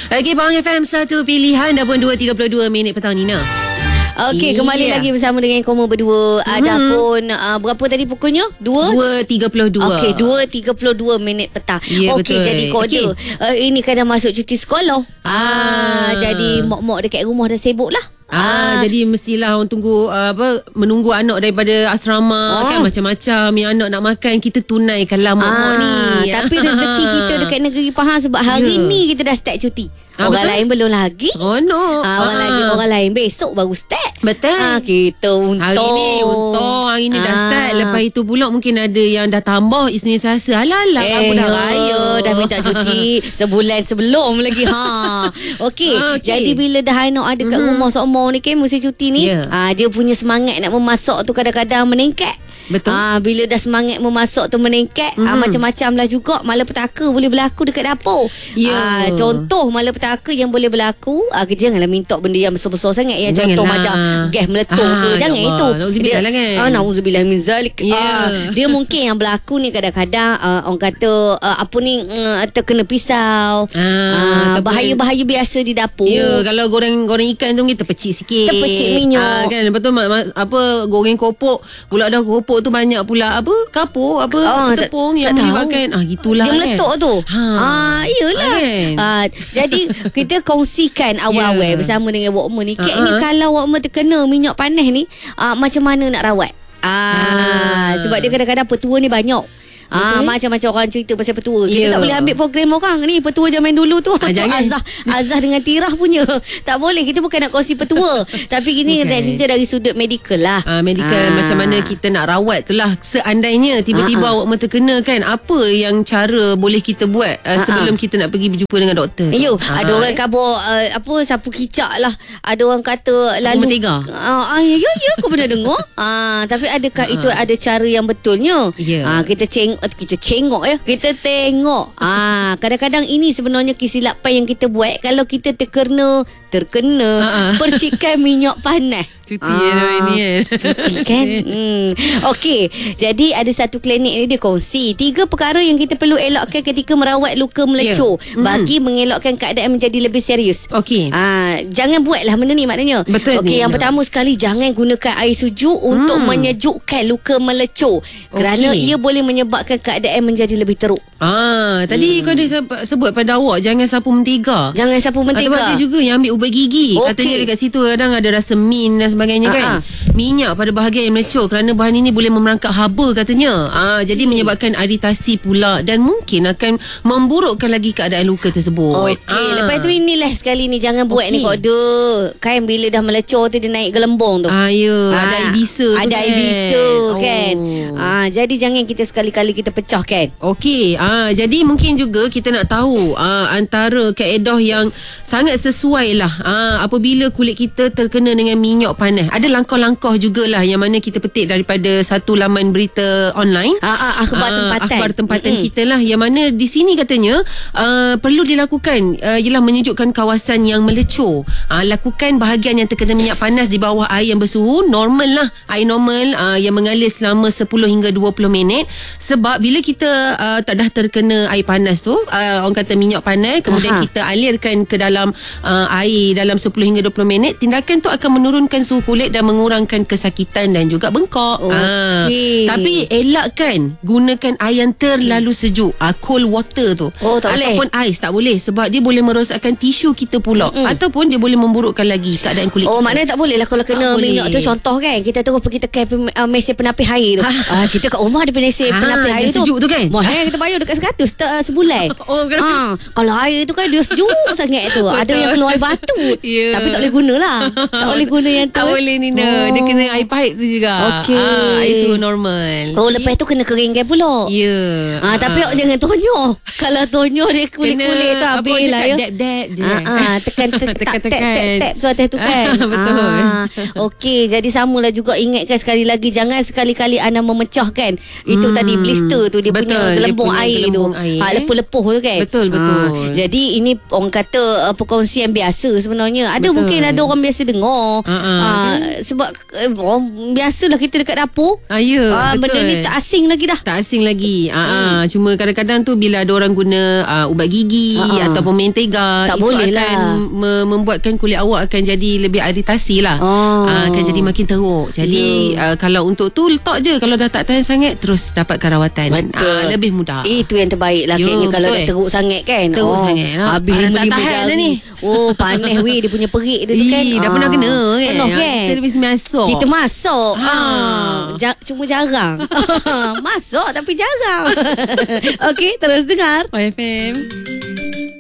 Okey, Bang FM satu pilihan dah pun 2.32 minit petang Nina. Okey, kembali lagi bersama dengan Komo berdua. Adapun berapa tadi pukulnya? 2.32. Okey, 2.32 minit petang. Ya, Okey, betul. jadi kode ini kan dah masuk cuti sekolah. Jadi mak-mak dekat rumah dah sibuk lah. Jadi mestilah orang tunggu menunggu anak daripada asrama kan, macam-macam yang anak nak makan, kita tunaikanlah mak-mak ni. Tapi rezeki kita dekat negeri Pahang sebab hari ni kita dah start cuti. Orang lain belum lagi. Seronok. Orang lain besok baru start. Betul. Kita untung. Hari ni dah start. Lepas itu pula mungkin ada yang dah tambah Isnin Selasa. Alah, aku dah raya. Dah minta cuti sebulan sebelum lagi. Okey. Jadi bila dah anak ada kat rumah semua ni kan musim cuti ni, dia punya semangat nak memasak tu kadang-kadang meningkat. Betul. Bila dah semangat memasak tu meningkat, macam-macam lah juga malapetaka boleh berlaku dekat dapur. Contoh malapetaka yang boleh berlaku, janganlah minta benda yang besar-besar sangat ya. Contoh macam gas meletup ke, jangan itu. Nauzubillah lah kan. Nauzubillah min zalik. Dia mungkin yang berlaku ni kadang-kadang orang kata terkena pisau. Bahaya-bahaya biasa di dapur. Ya, kalau goreng ikan tu kita terpecik sikit. Terpecik minyak. Kan, lepas tu goreng kopok, pula dah kopok tu banyak pula kapur tepung yang menyebabkan gitulah dia meletup kan. Tu iyalah kan? Jadi kita kongsikan awal-awal bersama dengan Wokmer ni. Kek ni kalau Wokmer terkena minyak panas ni, macam mana nak rawat? Sebab dia kadang-kadang petua ni banyak. Macam-macam orang cerita pasal petua. Kita tak boleh ambil program orang ni. Petua zaman dulu tu Azah dengan Tirah punya. Tak boleh. Kita bukan nak kongsi petua. Tapi gini kita dari sudut medical lah. Medical macam mana kita nak rawat tu lah. Seandainya tiba-tiba awak terkena kan, apa yang cara boleh kita buat sebelum kita nak pergi berjumpa dengan doktor? Ada orang kabur sapu kicak lah. Ada orang kata lalu mentega. Aku pernah dengar. Tapi adakah itu ada cara yang betulnya? Kita tengok. Kadang-kadang ini sebenarnya kesilapan yang kita buat kalau kita terkena percikan minyak panas. Cuti ni Cuti kan. Okey. Jadi ada satu klinik ni dia kongsi 3 perkara yang kita perlu elakkan ketika merawat luka melecur bagi mengelakkan keadaan menjadi lebih serius. Okey. Jangan buatlah benda ni maknanya. Betul. Okey, yang pertama sekali, jangan gunakan air sejuk untuk menyejukkan luka melecur kerana ia boleh menyebabkan keadaan menjadi lebih teruk. Tadi kau ada sebut pada awak jangan sapu mentega. Sebab ada juga yang ambil ubat gigi. Katanya dekat situ kadang ada rasa mint dan sebagainya kan. Minyak pada bahagian yang melecur kerana bahan ini boleh memerangkap haba katanya. Jadi menyebabkan iritasi pula dan mungkin akan memburukkan lagi keadaan luka tersebut. Lepas tu inilah sekali ni jangan buat ni kode. Kan bila dah melecur tu dia naik gelembung tu. Ada air bisa tu. Ada air bisa kan. Jadi jangan kita sekali-kali kita pecahkan. Okey. Jadi mungkin juga kita nak tahu antara kaedah yang sangat sesuai lah apabila kulit kita terkena dengan minyak panas. Ada langkah-langkah jugalah yang mana kita petik daripada satu laman berita online. Akhbar tempatan kita lah, yang mana di sini katanya perlu dilakukan ialah menyejukkan kawasan yang melecur. Lakukan bahagian yang terkena minyak panas di bawah air yang bersuhu normal lah, air normal yang mengalir selama 10 hingga 20 minit. Sebab bila kita dah terkena air panas tu, orang kata minyak panas, kemudian kita alirkan ke dalam air dalam 10 hingga 20 minit, tindakan tu akan menurunkan suhu kulit dan mengurangkan kesakitan dan juga bengkak. Tapi elakkan gunakan air yang terlalu sejuk, cold water tu. Ataupun ais tak boleh, sebab dia boleh merosakkan tisu kita pula, ataupun dia boleh memburukkan lagi keadaan kulit kita. Maknanya tak boleh lah kalau kena minyak tu. Contoh kan, kita terus pergi tekan mesin penapis air tu. Kita kat rumah ada mesin penapis air tu sejuk tu kan. Kita bayar dekat 100 sebulan. Kalau air tu kan dia sejuk sangat tu. Ada yang kena air batu. Tapi tak boleh guna lah. Tak boleh guna yang tu. Tak boleh Nina. Dia kena air pahit tu juga. Air suhu normal. Lepas tu kena keringkan pula. Tapi jangan tonyok. Kalau tonyok dia kulit-kulit tu habis lah ya. Dab-dab je. Tekan tap tu atas tu kan. Betul. Okey, jadi samalah juga, ingatkan sekali lagi, jangan sekali-kali anda memecahkan itu tadi blister tu, dia punya gelembung air tu. Lepuh-lepuh tu kan. Betul. Jadi ini orang kata perkongsian biasa sebenarnya. Ada mungkin ada orang biasa dengar. Sebab biasalah kita dekat dapur. Ya, betul. Benda ni tak asing lagi dah. Tak asing lagi. Cuma kadang-kadang tu bila ada orang guna ubat gigi ataupun mentega, tak itu boleh akan membuatkan kulit awak akan jadi lebih iritasi lah. Akan jadi makin teruk. Jadi kalau untuk tu letak je. Kalau dah tak tahan sangat, terus dapatkan rawatan. Betul. Lebih mudah. Itu yang terbaik lah kayaknya. Kalau dah teruk sangat kan. Teruk sangat lah. Habis tak 5 tahan jari dah ni. Panas weh. Dia punya perik dia tu kan. Dah pernah kena kan. Penuh kan. Kita lebih masuk. Kita masuk. Cuma jarang. Masuk tapi jarang. Okey, terus dengar OFM.